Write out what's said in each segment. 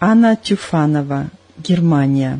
Анна Тюфанова, Германия.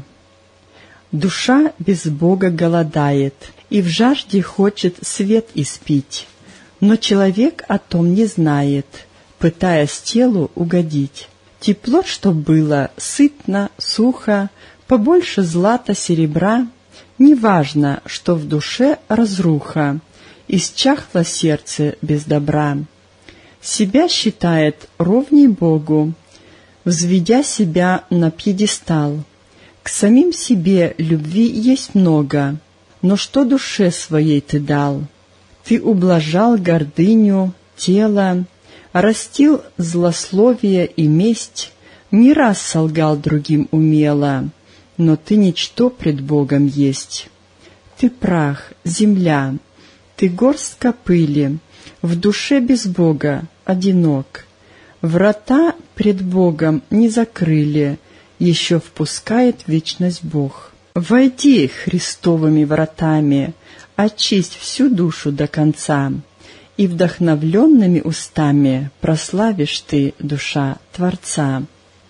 Душа без Бога голодает и в жажде хочет свет испить, но человек о том не знает, пытаясь телу угодить. Тепло, что было, сытно, сухо, побольше злата, серебра, неважно, что в душе разруха, исчахло сердце без добра. Себя считает ровней Богу, взведя себя на пьедестал. К самим себе любви есть много, но что душе своей ты дал? Ты ублажал гордыню, тело, растил злословие и месть, не раз солгал другим умело, но ты ничто пред Богом есть. Ты прах, земля, ты горстка пыли, в душе без Бога одинок. Врата пред Богом не закрыли, еще впускает в вечность Бог. Войди Христовыми вратами, очисть всю душу до конца, и вдохновленными устами прославишь ты, душа, Творца.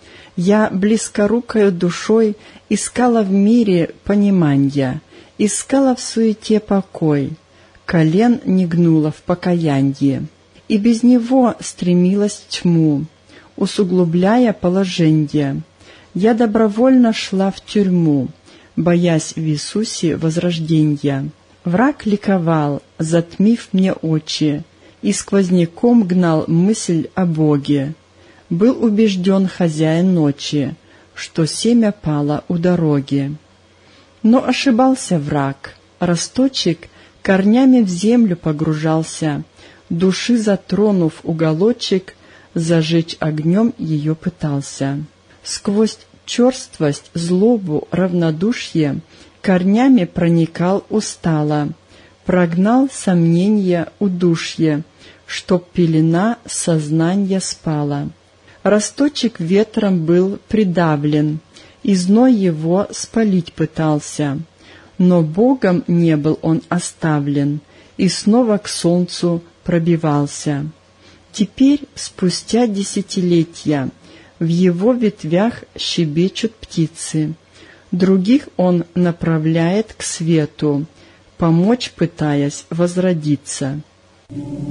Я близкорукою душой искала в мире пониманья, искала в суете покой, колен не гнула в покаянье, и без него стремилась в тьму, усугубляя положенье. Я добровольно шла в тюрьму, боясь в Иисусе возрожденья. Враг ликовал, затмив мне очи, и сквозняком гнал мысль о Боге. Был убежден хозяин ночи, что семя пало у дороги. Но ошибался враг, росточек корнями в землю погружался, души затронув уголочек, зажечь огнем ее пытался. Сквозь черствость, злобу, равнодушье корнями проникал устало, прогнал сомненья, удушье, чтоб пелена сознанья спала. Росточек ветром был придавлен, и зной его спалить пытался, но Богом не был он оставлен, и снова к солнцу пробивался. Теперь, спустя десятилетия, в его ветвях щебечут птицы, других он направляет к свету, помочь пытаясь возродиться.